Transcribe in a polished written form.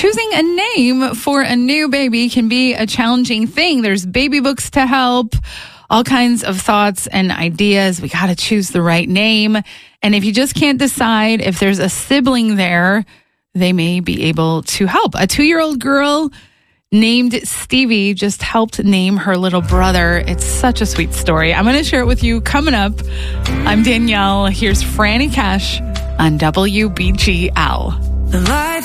choosing a name for a new baby can be a challenging thing. There's baby books to help, all kinds of thoughts and ideas. We got to choose the right name. And if you just can't decide if there's a sibling there, they may be able to help. A 2-year-old girl named Stevie just helped name her little brother. It's such a sweet story. I'm going to share it with you coming up. I'm Danielle. Here's Franny Cash on WBGL.